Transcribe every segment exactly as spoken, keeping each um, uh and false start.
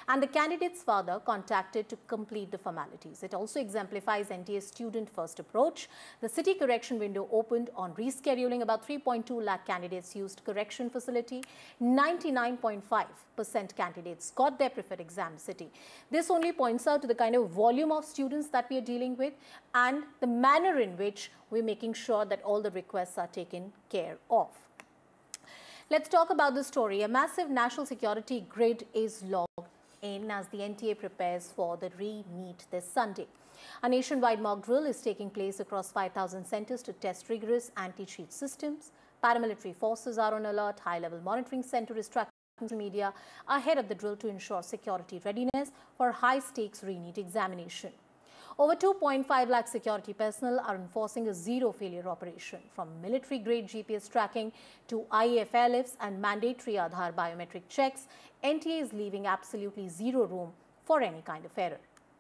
and the candidate's father contacted to complete the formalities. It also exemplifies N T A's student-first approach. The city correction window opened on rescheduling. About three point two lakh candidates used correction facility. ninety-nine point five percent candidates got their preferred exam city. This only points out to the kind of volume of students that we are dealing with and the manner in which we're making sure that all the requests are taken care of. Let's talk about the story. A massive national security grid is logged in as the N T A prepares for the re-NEET this Sunday. A nationwide mock drill is taking place across five thousand centers to test rigorous anti-cheat systems. Paramilitary forces are on alert. High-level monitoring center is tracking media ahead of the drill to ensure security readiness for high-stakes re-NEET examination. Over two point five lakh security personnel are enforcing a zero-failure operation, from military-grade G P S tracking to I A F airlifts and mandatory Aadhaar biometric checks. N T A is leaving absolutely zero room for any kind of error.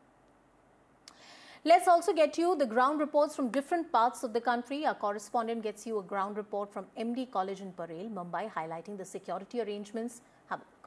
Let's also get you the ground reports from different parts of the country. Our correspondent gets you a ground report from M D College in Parel, Mumbai, highlighting the security arrangements. Have a look.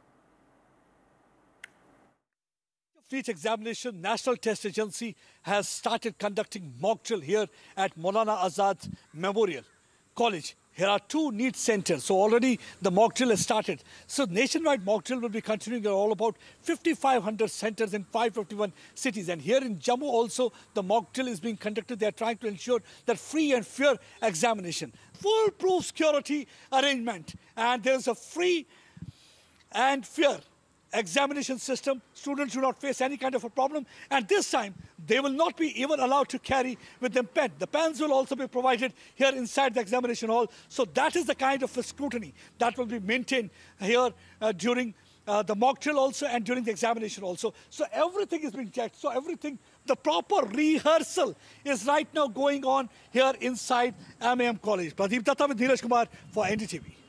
NEET examination, National Test Agency has started conducting mock drill here at Maulana Azad Memorial College. Here are two NEET centers, so already the mock drill has started. So nationwide mock drill will be continuing at all about fifty-five hundred centers in five hundred fifty-one cities. And here in Jammu also, the mock drill is being conducted. They are trying to ensure that free and fair examination. Foolproof security arrangement. And there is a free and fair examination system. Students do not face any kind of a problem, and this time they will not be even allowed to carry with them pen. The pens will also be provided here inside the examination hall. So that is the kind of scrutiny that will be maintained here uh, during uh, the mock drill also and during the examination also. So everything is being checked. So everything, the proper rehearsal is right now going on here inside M A M College. Pradeep Datta with Neeraj Kumar for N D T V.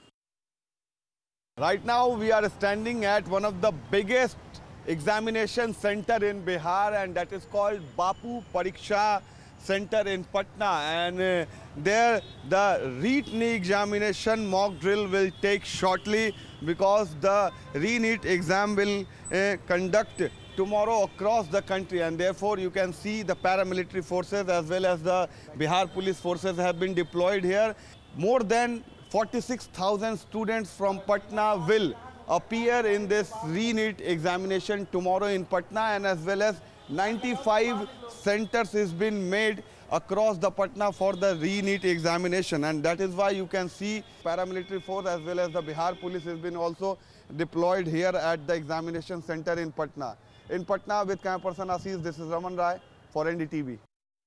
Right now, we are standing at one of the biggest examination center in Bihar, and that is called Bapu Pariksha Center in Patna. And uh, there, the re-NEET examination mock drill will take shortly, because the re-NEET exam will uh, conduct tomorrow across the country, and therefore you can see the paramilitary forces as well as the Bihar police forces have been deployed here. More than forty-six thousand students from Patna will appear in this re-NEET examination tomorrow in Patna, and as well as ninety-five centers has been made across the Patna for the re-NEET examination, and that is why you can see paramilitary force as well as the Bihar police has been also deployed here at the examination center in Patna. In Patna with camera person Ashish, this is Raman Rai for N D T V.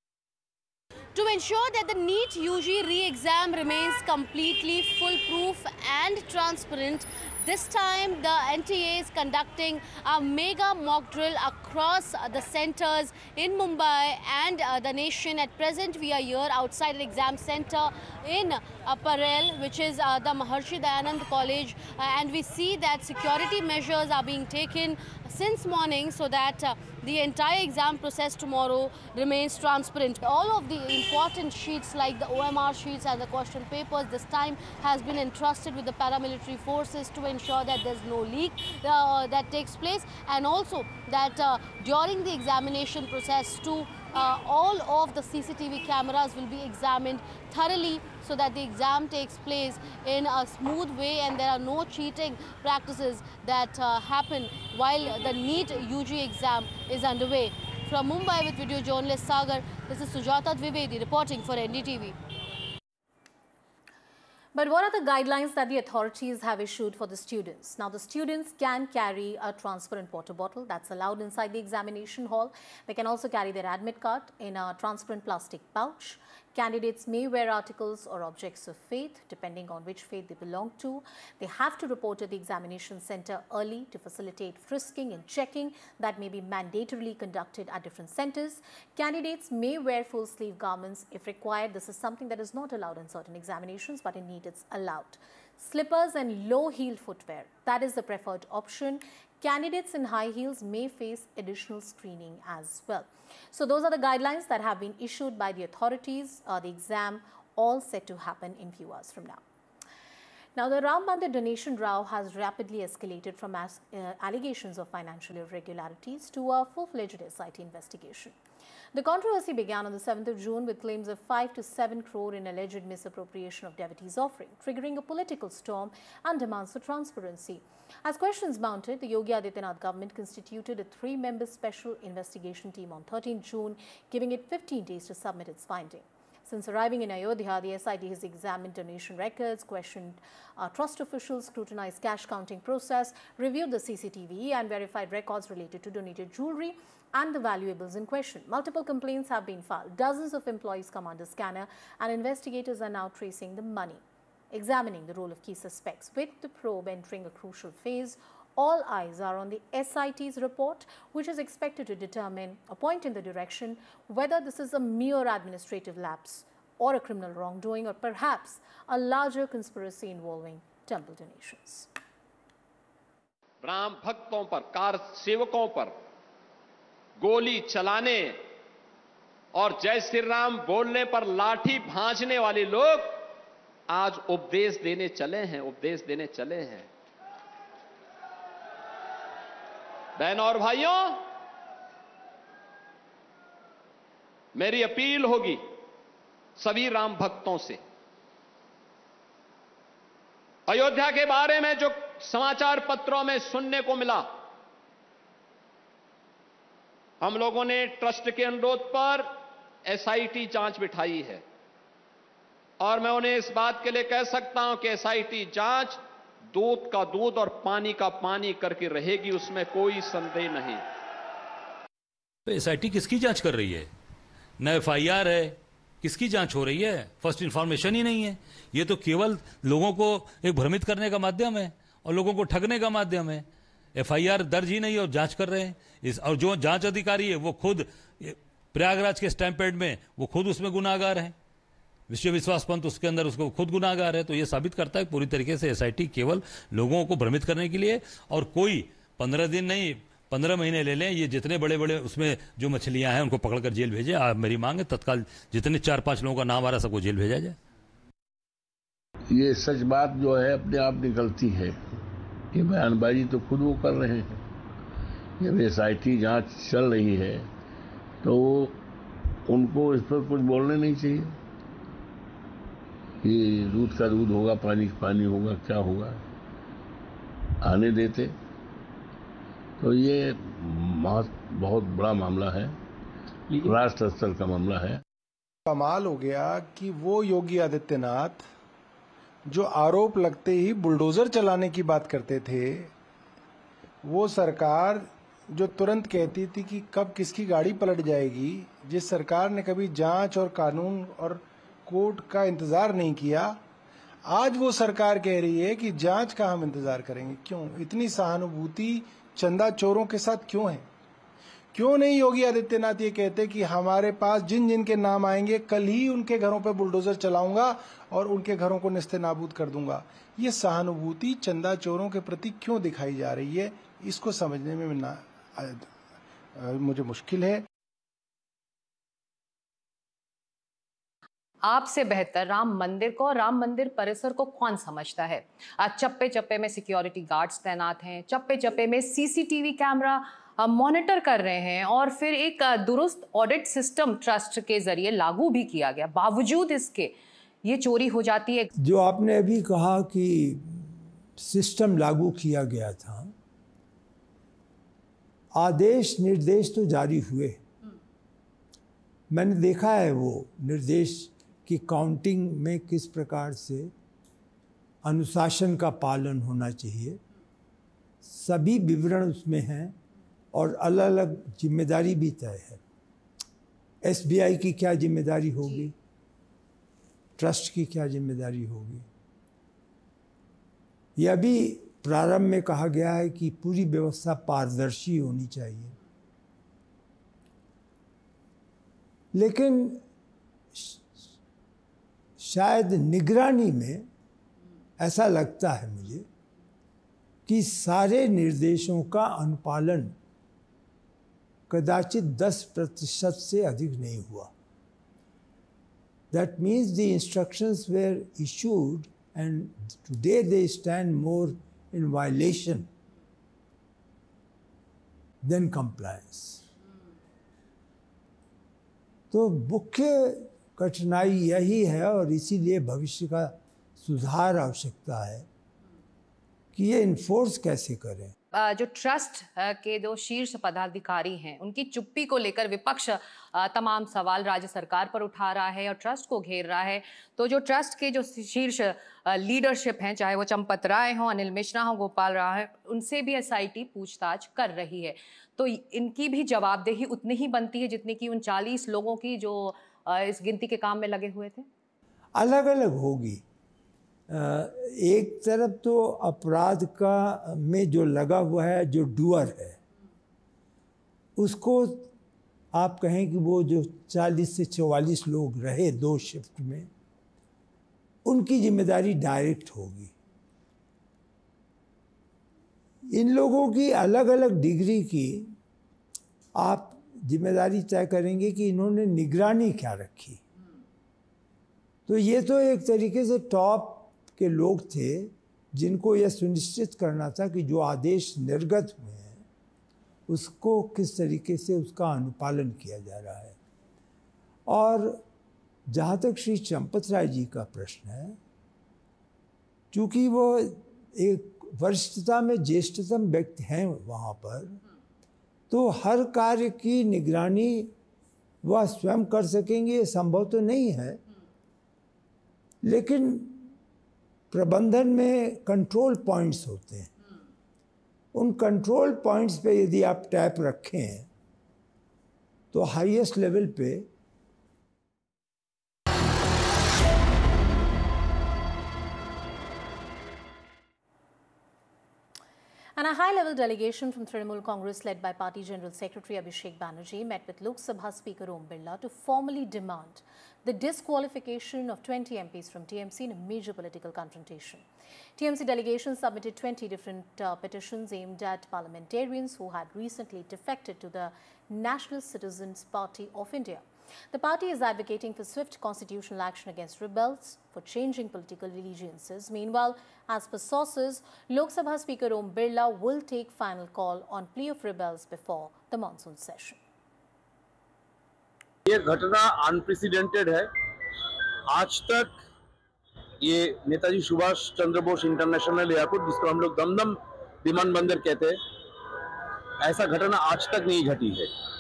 To ensure that the NEET U G re-exam remains completely foolproof and transparent, this time the N T A is conducting a mega mock drill across the centers in Mumbai and uh, the nation. At present, we are here outside an exam center in uh, Parel, which is uh, the Maharshi Dayanand College, uh, and we see that security measures are being taken since morning so that uh, the entire exam process tomorrow remains transparent. All of the important sheets like the O M R sheets and the question papers this time has been entrusted with the paramilitary forces to ensure that there's no leak uh, that takes place, and also that uh, during the examination process too, uh, all of the C C T V cameras will be examined thoroughly so that the exam takes place in a smooth way and there are no cheating practices that uh, happen while the NEET U G exam is underway. From Mumbai with video journalist Sagar, this is Sujata Dwivedi reporting for N D T V. But what are the guidelines that the authorities have issued for the students? Now, the students can carry a transparent water bottle that's allowed inside the examination hall. They can also carry their admit card in a transparent plastic pouch. Candidates may wear articles or objects of faith, depending on which faith they belong to. They have to report at the examination center early to facilitate frisking and checking that may be mandatorily conducted at different centers. Candidates may wear full-sleeve garments if required. This is something that is not allowed in certain examinations, but in NEET it's allowed. Slippers and low-heeled footwear, that is the preferred option. Candidates in high heels may face additional screening as well. So those are the guidelines that have been issued by the authorities. Uh, the exam all set to happen in few hours from now. Now, the Ram Mandir donation row has rapidly escalated from as, uh, allegations of financial irregularities to a full-fledged S I T investigation. The controversy began on the seventh of June with claims of five to seven crore in alleged misappropriation of devotees' offering, triggering a political storm and demands for transparency. As questions mounted, the Yogi Adityanath government constituted a three-member special investigation team on thirteenth June, giving it fifteen days to submit its finding. Since arriving in Ayodhya, the S I T has examined donation records, questioned uh, trust officials, scrutinized cash counting process, reviewed the C C T V and verified records related to donated jewellery and the valuables in question. Multiple complaints have been filed. Dozens of employees come under scanner and investigators are now tracing the money, examining the role of key suspects. With the probe entering a crucial phase, all eyes are on the S I T's report, which is expected to determine a point in the direction whether this is a mere administrative lapse or a criminal wrongdoing or perhaps a larger conspiracy involving temple donations. Ram भक्तों पर, car सेवकों पर गोली चलाने और जय श्री राम बोलने पर लाठी भांजने वाले लोग आज उपदेश देने चले हैं, उपदेश देने चले हैं। बहनों और भाइयों, मेरी अपील होगी सभी राम भक्तों से, अयोध्या के बारे में जो समाचार पत्रों में सुनने को मिला, हम लोगों ने ट्रस्ट के अनुरोध पर एस आई टी जांच बिठाई है और मैं उन्हें इस बात के लिए कह सकता हूं कि एस आई टी जांच दूध का दूध और पानी का पानी करके रहेगी, उसमें कोई संदेह नहीं। तो एस आई टी किसकी जांच कर रही है? न एफ आई आर है, किसकी जांच हो रही है? फर्स्ट इंफॉर्मेशन ही नहीं है। ये तो केवल लोगों को एक भ्रमित करने का माध्यम है और लोगों को ठगने का माध्यम है। एफ आई आर दर्ज ही नहीं और जांच कर रहे हैं इस, और जो जांच अधिकारी है वो खुद प्रयागराज के स्टैंप पैड में वो खुद उसमें गुनाहगार है। विश्व विश्वास पंत उसके अंदर उसको खुद गुनाहगार है। तो ये साबित करता है पूरी तरीके से एस आई टी केवल लोगों को भ्रमित करने के लिए, और कोई पंद्रह दिन नहीं पंद्रह महीने ले लें, ये जितने बड़े बड़े उसमें जो मछलियां हैं उनको पकड़कर जेल भेजे। आप मेरी मांग है तत्काल जितने चार पांच लोगों का नाम आ रहा है सबको जेल भेजा जाए। ये सच बात जो है अपने आप निकलती है, ये बयानबाजी तो खुद वो कर रहे हैं। जब एस आई टी जांच चल रही है तो उनको इस पर कुछ बोलने नहीं चाहिए। ये दूध का दूध होगा, पानी का पानी होगा, क्या होगा, आने देते। तो ये बहुत बहुत बड़ा मामला है, राष्ट्र स्तर का मामला है। कमाल हो गया कि वो योगी आदित्यनाथ जो आरोप लगते ही बुलडोजर चलाने की बात करते थे, वो सरकार जो तुरंत कहती थी कि कब किसकी गाड़ी पलट जाएगी, जिस सरकार ने कभी जांच और कानून और कोर्ट का इंतजार नहीं किया, आज वो सरकार कह रही है कि जांच का हम इंतजार करेंगे। क्यों इतनी सहानुभूति चंदा चोरों के साथ क्यों है? क्यों नहीं योगी आदित्यनाथ ये कहते कि हमारे पास जिन जिन के नाम आएंगे कल ही उनके घरों पे बुलडोजर चलाऊंगा और उनके घरों को निस्तेनाबूद कर दूंगा। ये सहानुभूति चंदा चोरों के प्रति क्यों दिखाई जा रही है, इसको समझने में ना आ, आ, मुझे मुश्किल है। आपसे बेहतर राम मंदिर को और राम मंदिर परिसर को कौन समझता है? आज चप्पे चप्पे में सिक्योरिटी गार्ड्स तैनात हैं, चप्पे चप्पे में सी C T V camera monitor कर रहे हैं और फिर एक दुरुस्त ऑडिट सिस्टम ट्रस्ट के जरिए लागू भी किया गया, बावजूद इसके ये चोरी हो जाती है। जो आपने अभी कहा कि सिस्टम लागू किया गया था, आदेश निर्देश तो जारी हुए, मैंने देखा है वो निर्देश की काउंटिंग में किस प्रकार से अनुशासन का पालन होना चाहिए, सभी विवरण उसमें हैं और अलग अलग जिम्मेदारी भी तय है। एस बी आई की क्या जिम्मेदारी होगी, ट्रस्ट की क्या जिम्मेदारी होगी। यह भी प्रारंभ में कहा गया है कि पूरी व्यवस्था पारदर्शी होनी चाहिए, लेकिन शायद निगरानी में ऐसा लगता है मुझे कि सारे निर्देशों का अनुपालन कदाचित दस प्रतिशत से अधिक नहीं हुआ। That means the instructions were issued and today they stand more in violation than compliance. तो मुख्य कठिनाई यही है और इसीलिए भविष्य का सुधार आवश्यकता है कि ये इन्फोर्स कैसे करें। जो ट्रस्ट के दो शीर्ष पदाधिकारी हैं उनकी चुप्पी को लेकर विपक्ष तमाम सवाल राज्य सरकार पर उठा रहा है और ट्रस्ट को घेर रहा है। तो जो ट्रस्ट के जो शीर्ष लीडरशिप हैं, चाहे वो चंपत राय हो, अनिल मिश्रा हो, गोपाल राय है, उनसे भी एसआईटी पूछताछ कर रही है। तो इनकी भी जवाबदेही उतनी ही बनती है जितनी कि उन चालीस लोगों की जो इस गिनती के काम में लगे हुए थे। अलग अलग होगी। एक तरफ तो अपराध का में जो लगा हुआ है, जो डूअर है, उसको आप कहें कि वो जो चालीस से चौवालीस लोग रहे दो शिफ्ट में, उनकी जिम्मेदारी डायरेक्ट होगी। इन लोगों की अलग अलग डिग्री की आप जिम्मेदारी तय करेंगे कि इन्होंने निगरानी क्या रखी। तो ये तो एक तरीके से टॉप के लोग थे जिनको यह सुनिश्चित करना था कि जो आदेश निर्गत हुए हैं उसको किस तरीके से उसका अनुपालन किया जा रहा है। और जहाँ तक श्री चंपत राय जी का प्रश्न है, चूँकि वो एक वरिष्ठता में ज्येष्ठतम व्यक्ति हैं वहाँ पर, तो हर कार्य की निगरानी वह स्वयं कर सकेंगे ये संभव तो नहीं है, लेकिन प्रबंधन में कंट्रोल पॉइंट्स होते हैं। उन कंट्रोल पॉइंट्स पे यदि आप टैप रखें तो हाईएस्ट लेवल पे And a high-level delegation from Trinamool Congress led by Party General Secretary Abhishek Banerjee met with Lok Sabha Speaker Om Birla to formally demand the disqualification of twenty M Ps from T M C in a major political confrontation. T M C delegation submitted twenty different uh, petitions aimed at parliamentarians who had recently defected to the National Citizens Party of India. The party is advocating for swift constitutional action against rebels, for changing political allegiances. Meanwhile, as per sources, Lok Sabha Speaker Om Birla will take final call on plea of rebels before the monsoon session. ये घटना unprecedented है। आज तक ये Netaji Subhash Chandra Bose international airport, जिसको हम लोग दमदम विमानबंदर कहते हैं, ऐसा घटना आज तक नहीं घटी है।